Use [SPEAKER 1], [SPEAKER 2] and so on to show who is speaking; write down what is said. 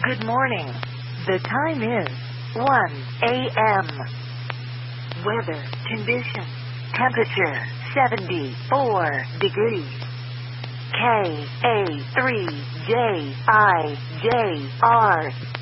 [SPEAKER 1] Good morning. The time is 1 a.m. Weather condition. Temperature 74 degrees. KA3JIJR